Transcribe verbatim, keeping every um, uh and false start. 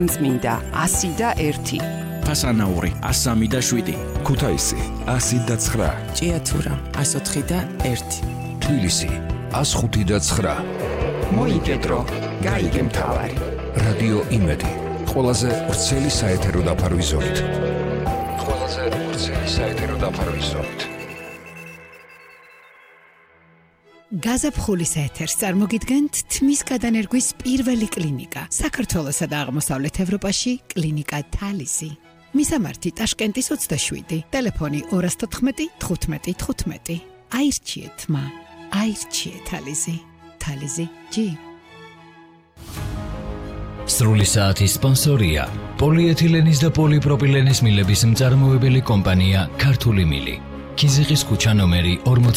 წმინდა ასი და ერთი. ფასანაური ას სამი და შვიდი. ქუთაისი ასი და ცხრა. ჭიათურა ას ოთხი და ერთი. თბილისი ას ხუთი და ცხრა. მოიგედრო, გაიგე მთავარი. რადიო იმედი. ყველაზე ვრცელი საეთერო დაფარვის ზოლით. ყველაზე ვრცელი საეთერო დაფარვის ზოლით. გაზაფხულის ეთერს წარმოგიდგენთ თმის გადანერგვის პირველი კლინიკა საქართველოსა და აღმოსავლეთ ევროპაში კლინიკა თალისი. მისამართი ტაშკენტის ოცდაშვიდი, ტელეფონი ორას თოთხმეტი თხუთმეტი თხუთმეტი. აირჩიეთ მა, აირჩიეთ თალისი. თალისი ჯი. სრული საათის სპონსორია პოლიეთილენის და პოლიპროპილენის მილების მწარმოებელი კომპანია ქართული მილი. ქიზიყის ქუჩა ნომერი ორმოცდაათი.